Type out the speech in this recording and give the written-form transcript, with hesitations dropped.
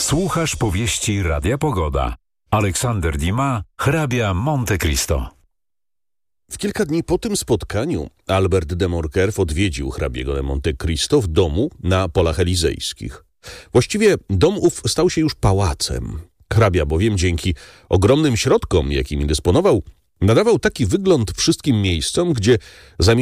Słuchasz powieści Radia Pogoda. Aleksander Dumas, hrabia Monte Cristo. W kilka dni po tym spotkaniu Albert de Morcerf odwiedził hrabiego de Monte Cristo w domu na Polach Elizejskich. Właściwie dom ów stał się już pałacem. Hrabia bowiem dzięki ogromnym środkom, jakimi dysponował, nadawał taki wygląd wszystkim miejscom, gdzie